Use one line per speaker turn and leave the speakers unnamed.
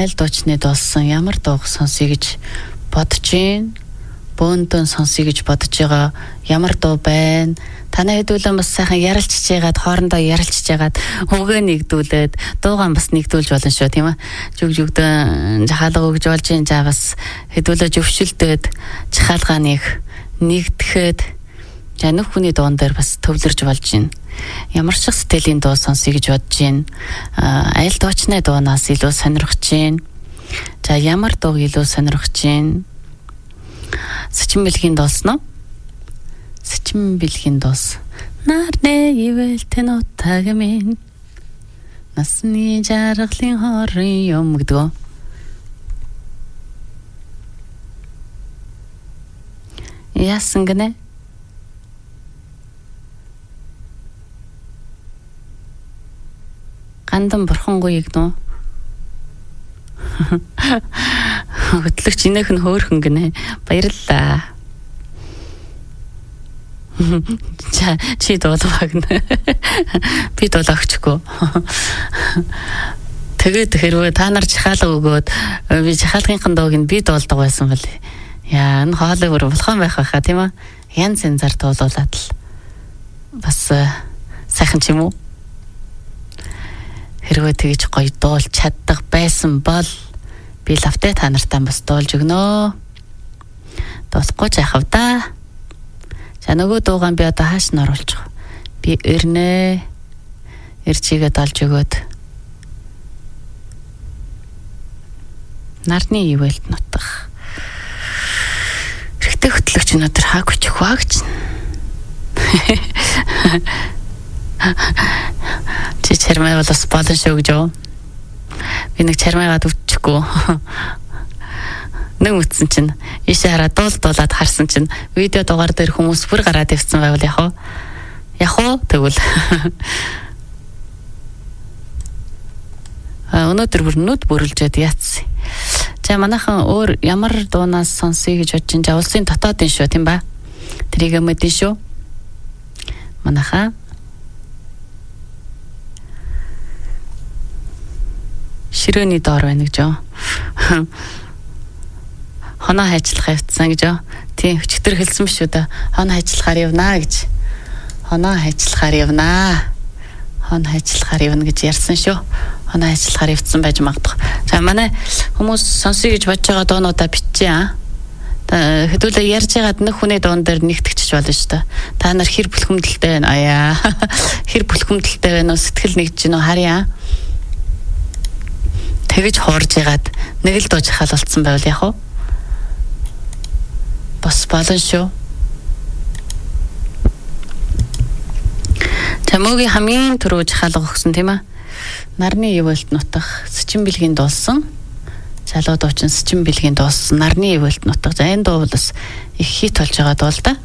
аль дуучны дуулсан ямар дууг сонсъё гэж бодож байна. Бөөндөө сонсъё гэж бодож байгаа ямар дуу байна? Танай хэдүүлэн бас сайхан ярилцж байгаад хоорондоо ярилцж байгаад өгөө нэгдүүлээд дуугаа бас нэгдүүлж болно шүү, тийм ээ. Жүгдэн жахаалга өгж болж юм жаа бас хэдүүлээ зөвшөлдөөд жахаалгаа нэгдэхэд за нөх хүний дуун дээр бас төвлөрж болж байна. Ямар ч сэтгэлийн дуу сонсъё гэж бодож байна. Аль дуучны дуунаас илүү сонирхож байна. За ямар дууг илүү сонирхож байна? Сэчин бэлгийн дуулсан уу? Сэчин бэлгийн дуус. Нарны ивэл тэн утаг минь насны жаргалын хорын юм гэдэг. Яасан гэнэ? Гандан бурхангүй гэнэ. Хөтлөгч инээх нь хөөрхөн гинэ. Баярлалаа. Чи дуулах гэнэ. Би дуулахчгүй. Тэгээд хэрвээ та нар жахаалга өгөөд би жахаалгын дууг нь би дуулдаг байсан бол яа энэ хоолой бүр болохон байх байхаа тийм ээ. Янз янзаар дуулуулаад л бас сайхан ч юм уу. Хэрвээ тэгж гоё дуулж чаддаг байсан бол би лавтай та нартай бас дуулж өгнө. Дуулахгүй яахав да. За нөгөө дуугаан би одоо хааш нь оруулж байгаа. Би ирнэ. Ирчигээд олж өгөөд. Нарны ивэлд нутах. Хэрэгтэй хөтлөгч өнөдөр хаагүй ч хаагч. Чи чармай бол бас болон шүү гэж юу? Би нэг чармайгаад өвчихгүй. Нэг үтсэн чинь ийшээ хараад дуулаад харсан чинь видео дугаар дээр хүмүүс бүр гараад ирсэн байвал яг уу тэгвэл өнөөдөр бүр нүд бүрэлжээд яатсан. За манайхан өөр ямар дуунаас сонсъё гэж бодож ин улсын дотоодын шүү тийм ба? Тэрийг мэдэн шүү. Манайхаа ширээний доор байна гэж юу? Хоноо хайчлах явцсан гэж юу? Тийм өчтөр хэлсэн биш үү да? Хоноо хайчлахаар явнаа гэж. Хоноо хайчлахаар явнаа. Хоноо хайчлахаар явна гэж ярьсан шүү. Хоноо хайчлахаар явцсан байж магадгүй. За манай хүмүүс сонсъё гэж бодож байгаа дуунуудаа бичээ аа. Хэдүүлээ ярьж байгаад нэг хүний дуун дээр нэгтгэж болно шүү дээ. Та нар хэр бүлхэмдэлтэй байна аяа. Хэр бүлхэмдэлтэй байна уу? Сэтгэл нэгж гинөө харъя. Тэгэж хуурж ягаад нэг л дууж халуулсан байвал яг уу? Бас болон шүү. Тамогийн хамгийн түрүү жахалга өгсөн тийм ээ. Нарны ивэлд нутах сэчин бэлгийн дуулсан. Залуу дуучин сэчин бэлгийн дуулсан нарны ивэлд нутах. За энэ дуу бол бас их хит болж байгаа дуу л да.